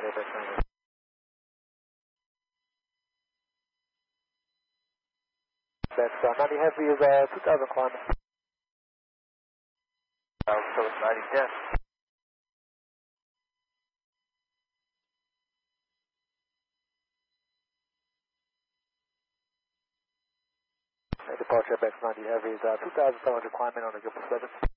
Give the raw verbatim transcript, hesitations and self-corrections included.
ninety, X ninety. That's uh, ninety Heavy is uh, two thousand climbing. Uh, so it's ninety ten. Departure X ninety Heavy is uh, two thousand seven hundred climbing on a Gipple seven.